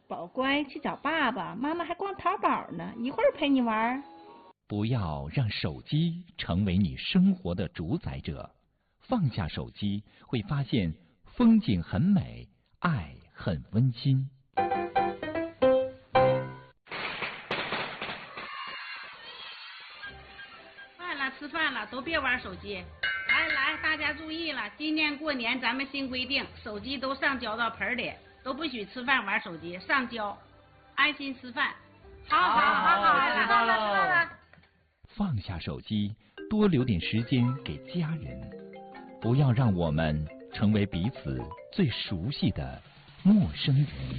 宝乖，去找爸爸，妈妈还逛淘宝呢，一会儿陪你玩。 不要让手机成为你生活的主宰者，放下手机，会发现风景很美，爱很温馨。 吃饭了，都别玩手机。来，大家注意了，今年过年咱们新规定，手机都上交到盆里，都不许吃饭玩手机，上交，安心吃饭。好， 知道了。 放下手机，多留点时间给家人，不要让我们成为彼此最熟悉的陌生人。